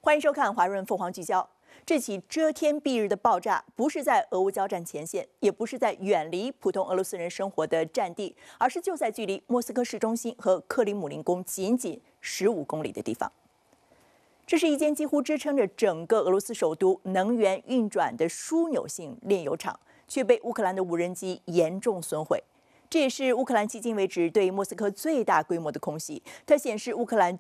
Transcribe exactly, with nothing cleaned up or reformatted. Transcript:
欢迎收看《华润凤凰聚焦》。这起遮天蔽日的爆炸，不是在俄乌交战前线，也不是在远离普通俄罗斯人生活的战地，而是就在距离莫斯科市中心和克里姆林宫仅仅十五公里的地方。这是一间几乎支撑着整个俄罗斯首都能源运转的枢纽性炼油厂，却被乌克兰的无人机严重损毁。这也是乌克兰迄今为止对莫斯科最大规模的空袭。它显示乌克兰